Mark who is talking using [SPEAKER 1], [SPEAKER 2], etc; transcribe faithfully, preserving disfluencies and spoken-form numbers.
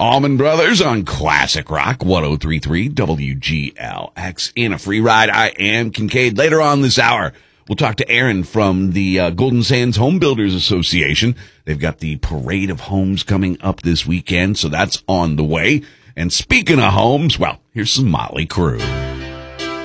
[SPEAKER 1] Allman Brothers on Classic Rock one oh three point three W G L X. In a free ride, I am Kincaid. Later on this hour, we'll talk to Aaron from the uh, Golden Sands Home Builders Association. They've got the Parade of Homes coming up this weekend, so that's on the way. And speaking of homes, well, here's some Motley Crue.